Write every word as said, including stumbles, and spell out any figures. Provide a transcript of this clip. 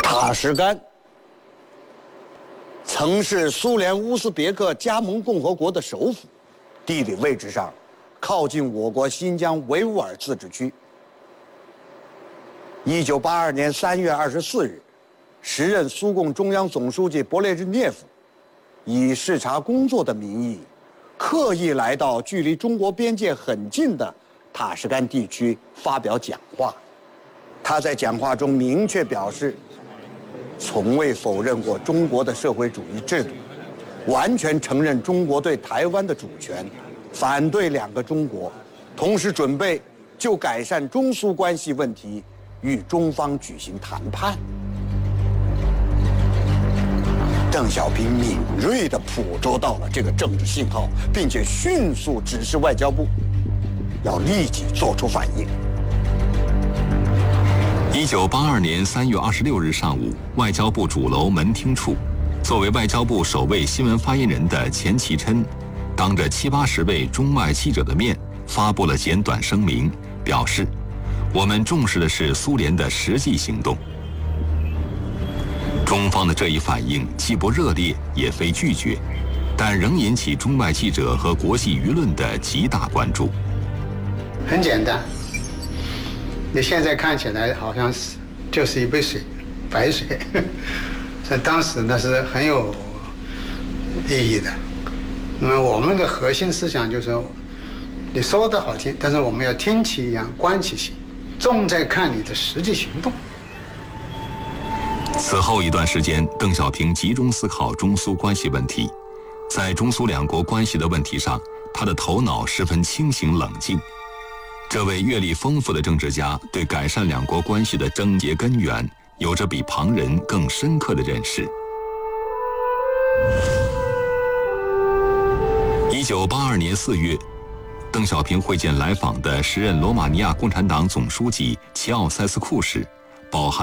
塔什干曾是苏联乌兹别克加盟共和国的首府，地理位置上靠近我国新疆维吾尔自治区。一九八二年三月二十四日，时任苏共中央总书记勃列日涅夫以视察工作的名义，刻意来到距离中国边界很近的塔什干地区发表讲话。他在讲话中明确表示，从未否认过中国的社会主义制度，完全承认中国对台湾的主权，反对两个中国，同时准备就改善中苏关系问题与中方举行谈判。邓小平敏锐地捕捉到了这个政治信号，并且迅速指示外交部要立即做出反应。 一九八二年三月二十六日上午，外交部主楼门厅处，作为外交部首位新闻发言人的钱其琛，当着七八十位中外记者的面发布了简短声明，表示我们重视的是苏联的实际行动。中方的这一反应既不热烈也非拒绝，但仍引起中外记者和国际舆论的极大关注。 很简单，你现在看起来好像是就是一杯水，白水，在当时那是很有意义的。那么我们的核心思想就是，你说的好听，但是我们要听其言，观其行，重在看你的实际行动。 此后一段时间，邓小平集中思考中苏关系问题，在中苏两国关系的问题上，他的头脑十分清醒冷静。这位阅历丰富的政治家对改善两国关系的症结根源有着比旁人更深刻的认识。一九八二年四月，邓小平会见来访的时任罗马尼亚共产党总书记齐奥塞斯库时，饱含